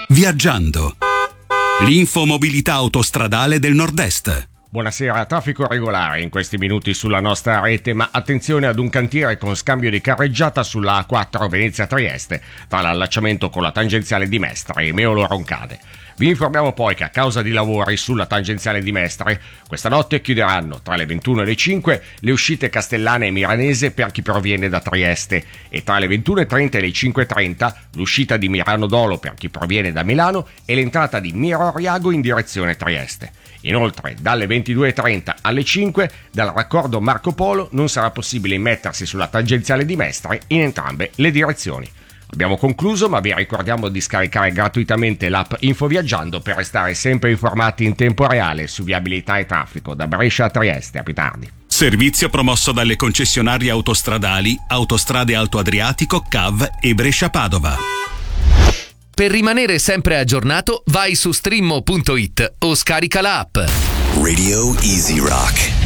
Viaggiando. L'infomobilità autostradale del Nord-Est. Buonasera, traffico regolare in questi minuti sulla nostra rete, ma attenzione ad un cantiere con scambio di carreggiata sulla A4 Venezia-Trieste, tra l'allacciamento con la tangenziale di Mestre e Meolo-Roncade. Vi informiamo poi che a causa di lavori sulla tangenziale di Mestre, questa notte chiuderanno tra le 21 e le 5 le uscite Castellana e Miranese per chi proviene da Trieste e tra le 21.30 e le 5.30 l'uscita di Mirano Dolo per chi proviene da Milano e l'entrata di Miro Oriago in direzione Trieste. Inoltre, dalle 22.30 alle 5, dal raccordo Marco Polo non sarà possibile immettersi sulla tangenziale di Mestre in entrambe le direzioni. Abbiamo concluso, ma vi ricordiamo di scaricare gratuitamente l'app Infoviaggiando per restare sempre informati in tempo reale su viabilità e traffico da Brescia a Trieste. A più tardi. Servizio promosso dalle concessionarie autostradali Autostrade Alto Adriatico, CAV e Brescia-Padova. Per rimanere sempre aggiornato, vai su streammo.it o scarica la app. Radio Easy Rock.